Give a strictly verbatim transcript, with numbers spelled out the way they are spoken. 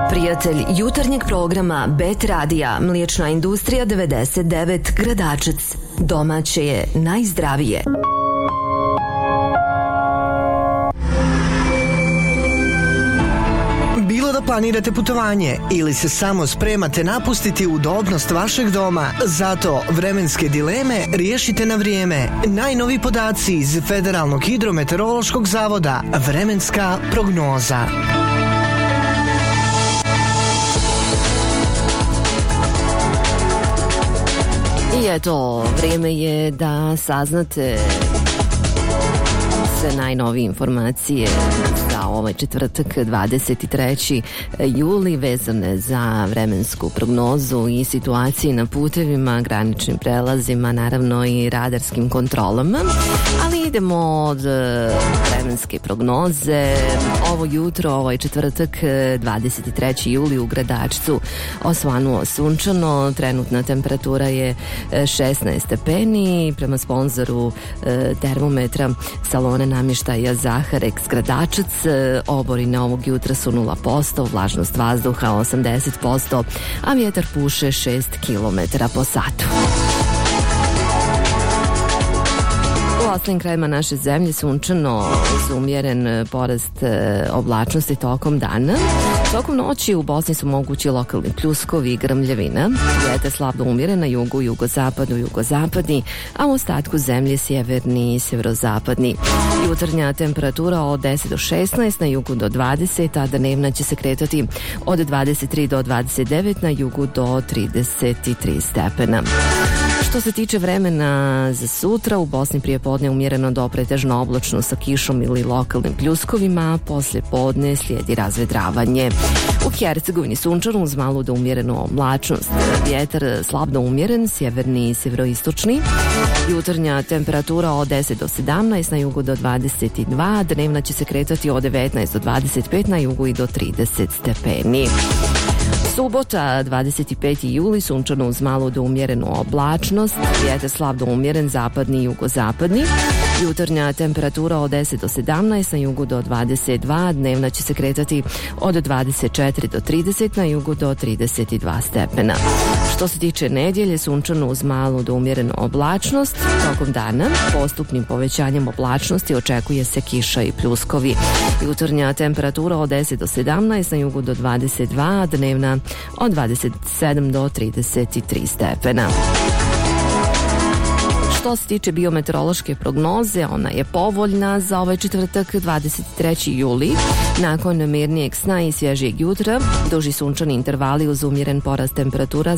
Prijatelj jutarnjeg programa Bet Radija, mliječna industrija devedeset devet Gradačac. Domaće je najzdravije. Bilo da planirate putovanje ili se samo spremate napustiti udobnost vašeg doma, zato vremenske dileme riješite na vrijeme. Najnovi podaci iz Federalnog hidrometeorološkog zavoda, vremenska prognoza. I eto, vrijeme je da saznate sve najnovije informacije za ovaj četvrtak dvadeset treći juli vezane za vremensku prognozu i situacije na putevima, graničnim prelazima, naravno i radarskim kontrolama. Ali idemo od vremenske prognoze. Ovo jutro, ovaj četvrtak dvadeset treći juli u Gradačcu osvanuo sunčano, trenutna temperatura je šesnaest stepeni, prema sponzoru termometra salone namještaja Zaharex Gradačac, oborine ovog jutra su nula posto, vlažnost vazduha osamdeset posto, a vjetar puše šest kilometara po satu. U ostalim krajima naše zemlje sunčano, uz umjeren porast oblačnosti tokom dana. Tokom noći u Bosni su mogući lokalni pljuskovi i grmljavina. Vjetar slab do umjeren na jugu, jugozapadu, jugozapadni, a u ostatku zemlje sjeverni i sjeverozapadni. Jutarnja temperatura od deset do šesnaest, na jugu do dvadeset, a dnevna će se kretati od dvadeset tri do dvadeset devet, na jugu do trideset tri stepena. Što se tiče vremena za sutra, u Bosni prije podne umjereno do pretežno oblačno sa kišom ili lokalnim pljuskovima, poslije podne slijedi razvedravanje. U Hercegovini sunčano uz malu do umjerenu oblačnost. Vjetar slab do umjeren, sjeverni i sjeveroistočni. Jutarnja temperatura od deset do sedamnaest, na jugu do dvadeset dva, dnevna će se kretati od devetnaest do dvadeset pet, na jugu i do trideset stepeni. Subota, dvadeset peti juli, sunčano uz malu do umjerenu oblačnost, vjetar slab do umjeren, zapadni i jugozapadni. Jutarnja temperatura od deset do sedamnaest, na jugu do dvadeset dva, dnevna će se kretati od dvadeset četiri do trideset, na jugu do trideset dva stepena. Što se tiče nedjelje, sunčano uz malu do umjerenu oblačnost, tokom dana postupnim povećanjem oblačnosti očekuje se kiša i pljuskovi. Jutarnja temperatura od deset do sedamnaest, na jugu do dvadeset dva, dnevna od dvadeset sedam do trideset tri stepena. Što se tiče biometeorološke prognoze, ona je povoljna za ovaj četvrtak dvadeset treći juli. Nakon mirnijeg sna i svježijeg jutra, duži sunčani intervali uz umjeren porast temperatura